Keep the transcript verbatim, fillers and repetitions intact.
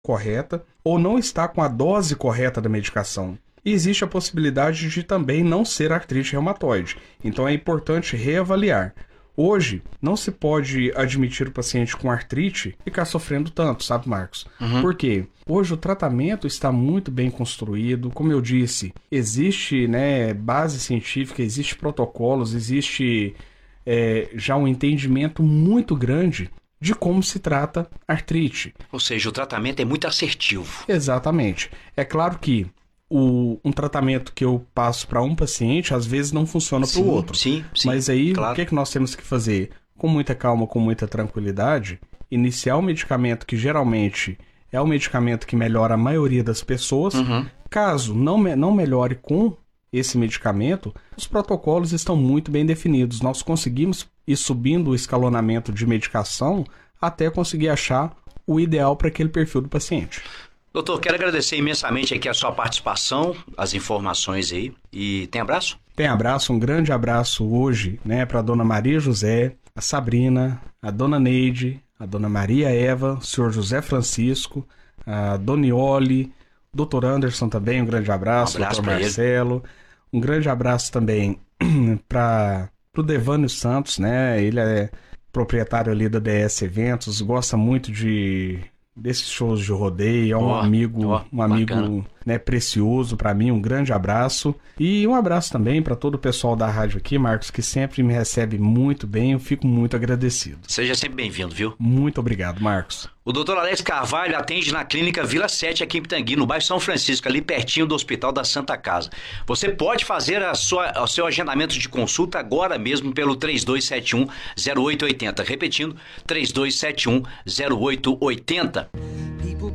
correta ou não está com a dose correta da medicação. E existe a possibilidade de também não ser artrite reumatoide. Então é importante reavaliar. Hoje, não se pode admitir o paciente com artrite ficar sofrendo tanto, sabe, Marcos? Uhum. Por quê? Hoje o tratamento está muito bem construído. Como eu disse, existe, né, base científica, existe protocolos, existe é, já um entendimento muito grande de como se trata artrite. Ou seja, o tratamento é muito assertivo. Exatamente. É claro que O, um tratamento que eu passo para um paciente, às vezes não funciona para o outro. Sim, sim. Mas aí, claro. o que, é que nós temos que fazer? Com muita calma, com muita tranquilidade, iniciar o medicamento que geralmente é o medicamento que melhora a maioria das pessoas. Uhum. Caso não, me, não melhore com esse medicamento, os protocolos estão muito bem definidos. Nós conseguimos ir subindo o escalonamento de medicação até conseguir achar o ideal para aquele perfil do paciente. Doutor, quero agradecer imensamente aqui a sua participação, as informações aí. E tem abraço? Tem abraço, um grande abraço hoje, né, para a dona Maria José, a Sabrina, a dona Neide, a dona Maria Eva, o senhor José Francisco, a Donioli, o doutor Anderson também, um grande abraço, um abraço doutor Marcelo. Ele. Um grande abraço também para o Devânio Santos, né, ele é proprietário ali da D S Eventos, gosta muito de... desses shows de rodeio, é um oh, amigo, oh, um amigo né, precioso para mim, um grande abraço. E um abraço também para todo o pessoal da rádio aqui, Marcos, que sempre me recebe muito bem, eu fico muito agradecido. Seja sempre bem-vindo, viu? Muito obrigado, Marcos. O doutor Alex Carvalho atende na clínica Vila sete aqui em Pitangui, no bairro São Francisco, ali pertinho do Hospital da Santa Casa. Você pode fazer a sua, o seu agendamento de consulta agora mesmo pelo três dois sete um, zero oito oito zero. Repetindo, três dois sete um, zero oito oito zero.